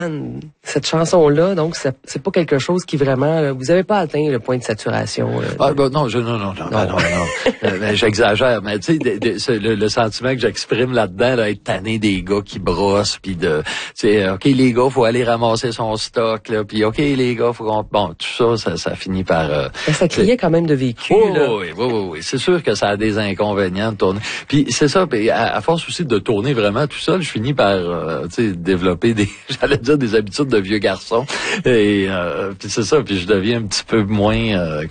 cette chanson-là, donc c'est pas quelque chose qui vraiment, vous avez pas atteint le point de saturation. Non, j'exagère, mais tu sais, le sentiment que j'exprime là-dedans, là, être tanné des gars qui brossent, puis de, tu sais, ok les gars, faut aller ramasser son stock, là, puis ok les gars, faut qu'on, bon, tout ça finit par. Ça criait quand même de vécu. Oui, c'est sûr que ça a des inconvénients de tourner. Puis c'est ça, puis à force aussi de tourner vraiment tout seul, je finis par, tu sais, développer j'allais dire des habitudes de vieux garçon. Et puis c'est ça, puis je deviens un petit peu moins,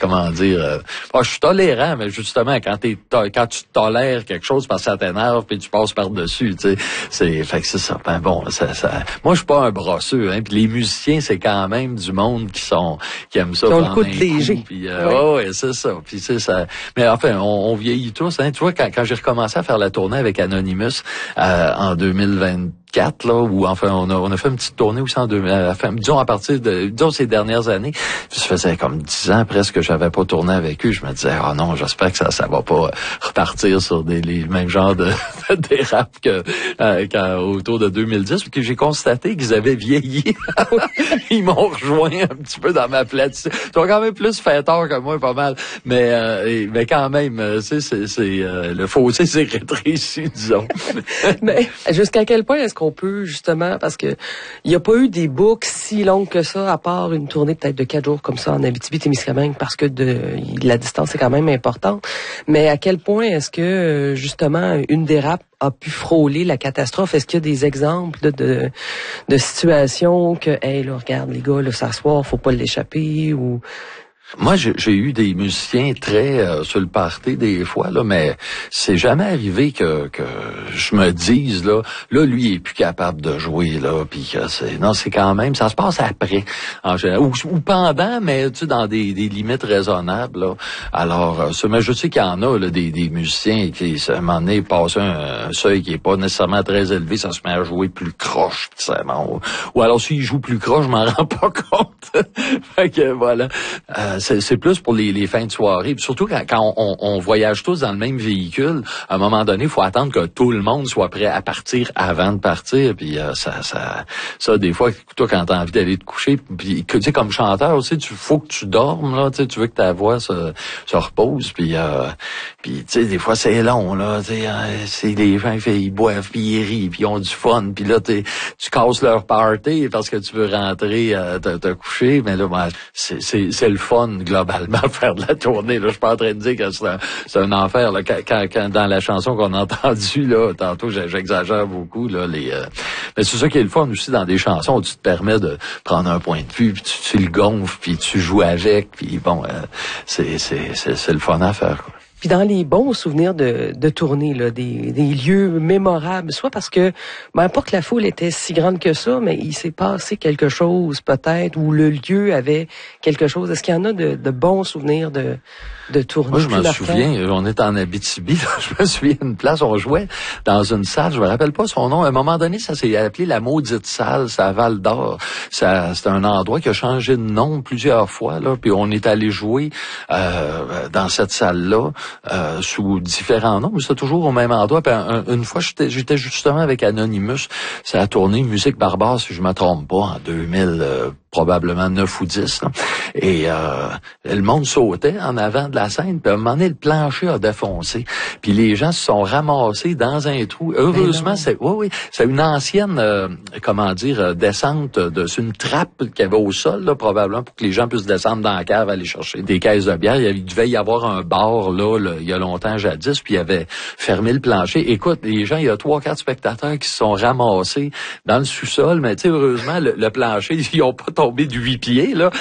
je suis tolérant, mais justement quand tu tolères quelque chose parce que ça t'énerve, puis tu passes par-dessus, tu sais, fait que c'est ça. Ben bon, ça. Moi, je suis pas un brosseux, hein. Puis les musiciens, c'est quand même du monde qui aiment ça. Qui ont le coup de léger. Puis c'est ça. Puis c'est ça. Mais enfin, on vieillit tous, hein. Tu vois, quand j'ai recommencé à faire la tournée avec Anonymous en 2024, là, où enfin on a fait une petite tournée aussi disons à partir de ces dernières années. Ça faisait comme 10 ans presque que j'avais pas tourné avec eux. Je me disais non, j'espère que ça va pas repartir sur les mêmes genres de dérapes autour de 2010, puis que j'ai constaté qu'ils avaient vieilli. Ils m'ont rejoint un petit peu dans ma platitude. Ils sont quand même plus fêteurs que moi, pas mal. Mais quand même, c'est le fossé s'est rétréci, disons. Mais jusqu'à quel point est-ce qu'on peut, justement, parce que il n'y a pas eu des boucles si longues que ça, à part une tournée peut-être de 4 jours comme ça en Abitibi-Témiscamingue, parce que la distance est quand même importante. Mais à quel point est-ce que, justement, une dérape a pu frôler la catastrophe? Est-ce qu'il y a des exemples de situations que, hey, là, regarde, les gars, là, s'asseoir, faut pas l'échapper, ou... Moi, j'ai eu des musiciens très sur le party des fois, là, mais c'est jamais arrivé que je me dise là, lui il est plus capable de jouer là, puis que c'est quand même, ça se passe après, en général, ou pendant, mais tu sais dans des limites raisonnables là. Alors, mais je sais qu'il y en a là, des musiciens qui à un moment donné passent un seuil qui est pas nécessairement très élevé, ça se met à jouer plus croche, tu sais, ou alors s'il joue plus croche, je m'en rends pas compte. Fait que voilà. C'est plus pour les fins de soirée. Puis surtout quand on voyage tous dans le même véhicule, à un moment donné, il faut attendre que tout le monde soit prêt à partir avant de partir. Puis ça des fois, toi, quand t'as envie d'aller te coucher, puis tu sais, comme chanteur aussi, faut que tu dormes, là, tu veux que ta voix se repose. Puis tu sais, des fois, c'est long, là, tu sais, c'est les gens, ils boivent, puis ils rient, puis ils ont du fun. Puis là, tu casses leur party parce que tu veux rentrer te coucher. Mais là, c'est le fun, globalement, faire de la tournée. Là, je suis pas en train de dire que c'est un enfer. Là. Quand dans la chanson qu'on a entendue, là, tantôt, j'exagère beaucoup. Là, mais c'est ça qui est le fun aussi dans des chansons où tu te permets de prendre un point de vue, puis tu le gonfles, puis tu joues avec, puis bon, c'est le fun à faire, quoi. Puis dans les bons souvenirs de tournée, là, des lieux mémorables, soit parce que, pas que la foule était si grande que ça, mais il s'est passé quelque chose peut-être, ou le lieu avait quelque chose. Est-ce qu'il y en a de bons souvenirs de tournée? Moi, je me souviens, on est en Abitibi, là, je me souviens d'une place, on jouait dans une salle, je me rappelle pas son nom, à un moment donné, ça s'est appelé la maudite salle, c'est à Val-d'Or. C'est un endroit qui a changé de nom plusieurs fois, là, puis on est allé jouer dans cette salle-là, sous différents noms, mais c'est toujours au même endroit. Puis une fois, j'étais justement avec Anonymous, ça a tourné Musique Barbare, si je me trompe pas, en 2000, probablement 9 ou 10. Là. Et le monde sautait en avant de la scène, puis à un moment donné, le plancher a défoncé. Puis les gens se sont ramassés dans un trou. Heureusement, c'est une ancienne, descente, c'est une trappe qu'il y avait au sol, là, probablement, pour que les gens puissent descendre dans la cave, aller chercher des caisses de bière. Il devait y avoir un bar, là, il y a longtemps, jadis, puis il avait fermé le plancher. Écoute, les gens, il y a 3-4 spectateurs qui se sont ramassés dans le sous-sol, mais tu sais, heureusement, le plancher, ils ont pas tombé de 8 pieds, là.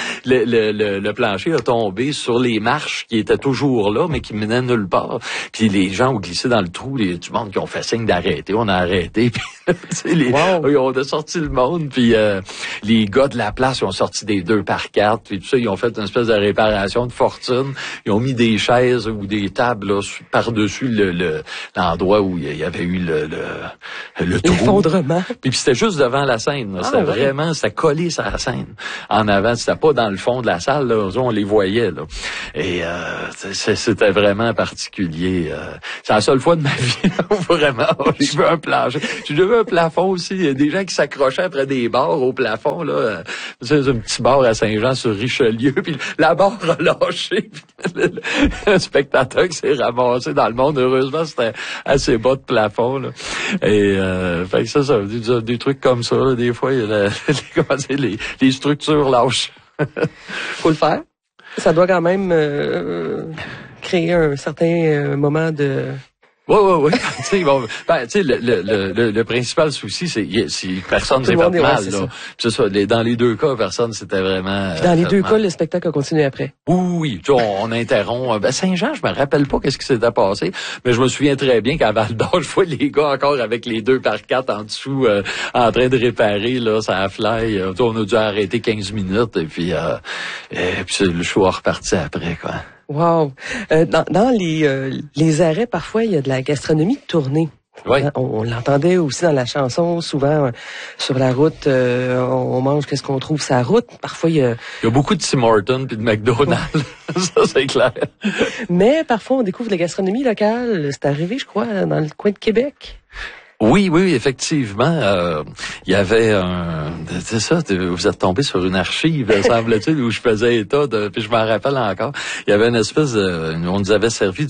Le plancher a tombé sur les marches qui étaient toujours là, mais qui menaient nulle part. Puis les gens ont glissé dans le trou, du monde qui ont fait signe d'arrêter. On a arrêté, puis ils ont sorti le monde, puis les gars de la place, ils ont sorti des 2x4, puis tout ça, ils ont fait une espèce de réparation de fortune. Ils ont mis des chaises ou des tables là, par-dessus l'endroit où il y avait eu le trou. L'effondrement. Puis c'était juste devant la scène. C'était vraiment, c'était collé sur la scène. en avant. C'était pas dans le fond de la salle, là, on les voyait, là. Et c'était vraiment particulier. C'est la seule fois de ma vie où vraiment j'ai vu un plancher. J'ai vu un plafond aussi. Il y a des gens qui s'accrochaient après des barres au plafond, là. C'est un petit bar à Saint-Jean sur Richelieu, puis la barre a lâché. Le spectateur qui s'est ramassé dans le monde. Heureusement, c'était assez bas de plafond, là. Et fait que ça des trucs comme ça, là, des fois, il y a les structures lâches. Faut le faire. Ça doit quand même créer un certain moment de... Oui. Tu sais, bon, le principal souci, c'est si personne s'est fait mal, là. C'est ça. Dans les deux cas, personne s'était vraiment. Dans les deux cas, le spectacle a continué après. Oui. Tu vois, on interrompt. Saint-Jean, je me rappelle pas qu'est-ce qui s'était passé, mais je me souviens très bien qu'à Val-d'Or, je vois les gars encore avec les 2x4 en dessous, en train de réparer, là, ça fly. On a dû arrêter 15 minutes, et puis le show a reparti après, quoi. Wow. Dans les arrêts, parfois, il y a de la gastronomie de tournée. Oui. On l'entendait aussi dans la chanson, souvent sur la route, on mange qu'est-ce qu'on trouve sur la route. Parfois, il y a beaucoup de Tim Hortons puis de McDonald's, ça c'est clair. Mais parfois, on découvre la gastronomie locale. C'est arrivé, je crois, dans le coin de Québec. Oui, effectivement. Il y avait c'est ça, vous êtes tombé sur une archive, semble-t-il, où je faisais état puis je m'en rappelle encore. Il y avait une espèce on nous avait servi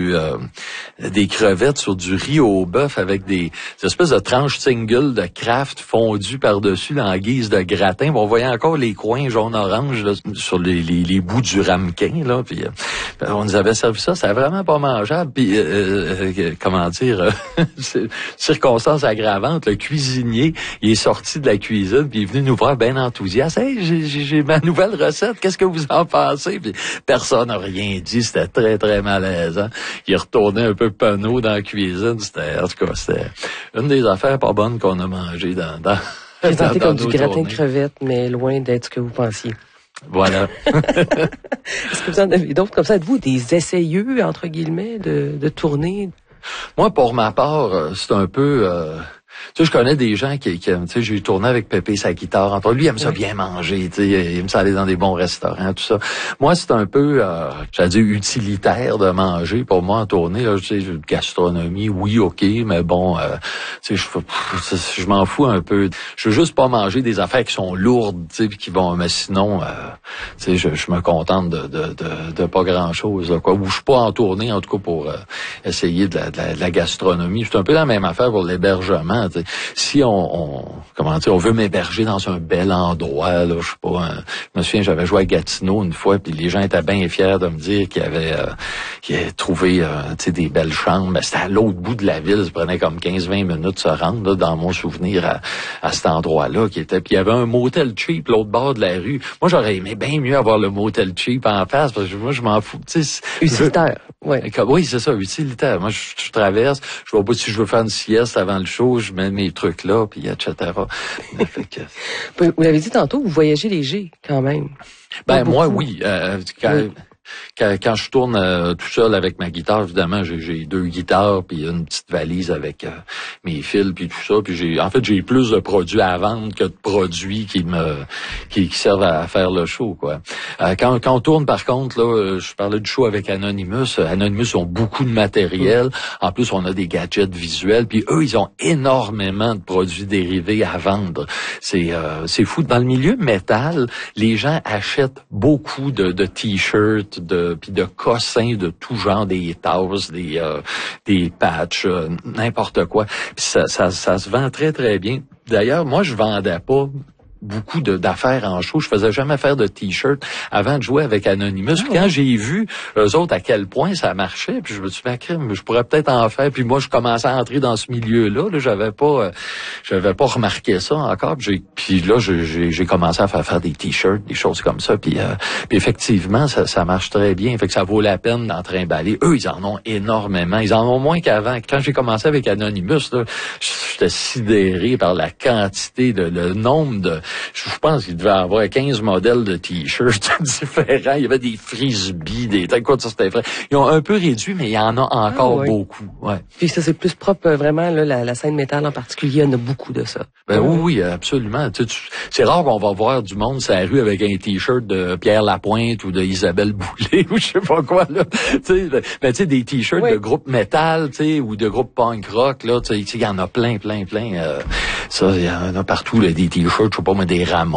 des crevettes sur du riz au bœuf avec des espèces de tranches single de Kraft fondues par-dessus là, en guise de gratin. On voyait encore les coins jaune-orange là, sur les bouts du ramequin, là, puis on nous avait servi ça, c'était vraiment pas mangeable. Puis comment dire, circonstance aggravante, le cuisinier, il est sorti de la cuisine puis il est venu nous voir bien enthousiaste. Hey, j'ai ma nouvelle recette, qu'est-ce que vous en pensez? Puis personne n'a rien dit, c'était très, très malaisant. Il retournait un peu penaud dans la cuisine. En tout cas, c'était une des affaires pas bonnes qu'on a mangées dans présenté comme du gratin de crevettes, mais loin d'être ce que vous pensiez. Voilà. Est-ce que vous en avez d'autres comme ça? Êtes-vous des essayeux, entre guillemets, de tourner? Moi, pour ma part, c'est un peu... tu sais, je connais des gens qui tu sais, j'ai tourné avec Pépé sa guitare. Entre lui, il aime ça bien manger, tu sais, il aime ça aller dans des bons restaurants, tout ça. Moi, c'est un peu, j'allais dire, utilitaire de manger. Pour moi, en tournée, là, tu sais, gastronomie, oui, ok, mais bon, tu sais, je m'en fous un peu. Je veux juste pas manger des affaires qui sont lourdes, tu sais, puis qui vont, mais sinon, tu sais, je me contente de pas grand-chose, là, quoi. Ou je suis pas en tournée, en tout cas, pour essayer de la gastronomie. C'est un peu la même affaire pour l'hébergement. T'sais. Si on veut m'héberger dans un bel endroit, là, je sais pas, je me souviens, j'avais joué à Gatineau une fois, puis les gens étaient bien fiers de me dire qu'ils avaient trouvé des belles chambres. Ben, c'était à l'autre bout de la ville, ça prenait comme 15-20 minutes de se rendre, là, dans mon souvenir, à cet endroit-là, puis il y avait un motel cheap l'autre bord de la rue. Moi, j'aurais aimé bien mieux avoir le motel cheap en face, parce que moi, je m'en fous. Utilitaire, ouais. Oui, c'est ça, utilitaire. Moi, je traverse, je vois pas si je veux faire une sieste avant le show, je mets mes trucs là, puis etc. Vous l'avez dit tantôt, vous voyagez léger, quand même. Ben, moi, oui. Quand je tourne tout seul avec ma guitare, évidemment, j'ai 2 guitares puis une petite valise avec mes fils puis tout ça. Puis j'ai plus de produits à vendre que de produits qui servent à faire le show, quoi. Quand on tourne, par contre, là, je parlais du show avec Anonymous. Anonymous ont beaucoup de matériel. En plus, on a des gadgets visuels. Puis eux, ils ont énormément de produits dérivés à vendre. C'est fou. Dans le milieu métal, les gens achètent beaucoup de t-shirts, puis de cossins de tout genre, des tasses, des patchs, n'importe quoi. Puis ça se vend très très bien. D'ailleurs, moi je vendais pas beaucoup d'affaires en show. Je faisais jamais faire de t-shirt avant de jouer avec Anonymous. Puis quand j'ai vu eux autres à quel point ça marchait, puis je me suis dit, je pourrais peut-être en faire. Puis moi, je commençais à entrer dans ce milieu-là. Là, j'avais pas remarqué ça encore. Puis là, j'ai commencé à faire des t-shirts, des choses comme ça. Puis effectivement, ça marche très bien. Fait que ça vaut la peine d'en trimballer. Eux, ils en ont énormément. Ils en ont moins qu'avant. Quand j'ai commencé avec Anonymous, là, j'étais sidéré par la quantité, le nombre je pense qu'il devait avoir 15 modèles de t-shirts différents. Il y avait des frisbees, des trucs, quoi, ça c'était vrai. Ils ont un peu réduit, mais il y en a encore beaucoup. Ouais. Puis ça, c'est plus propre, vraiment, là, la scène métal en particulier, il y en a beaucoup de ça. Ben oui, absolument. C'est rare qu'on va voir du monde sur la rue avec un t-shirt de Pierre Lapointe ou de Isabelle Boulay ou je sais pas quoi, là. Mais tu sais, des t-shirts de groupe métal, tu sais, ou de groupe punk rock, là, tu sais, il y en a plein. Ça, il y en a partout, là, des t-shirts, je sais pas, mais des Ramones.